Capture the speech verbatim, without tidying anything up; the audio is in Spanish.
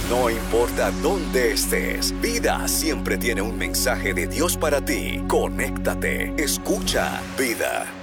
No importa dónde estés, Vida siempre tiene un mensaje de Dios para ti. Conéctate, escucha Vida.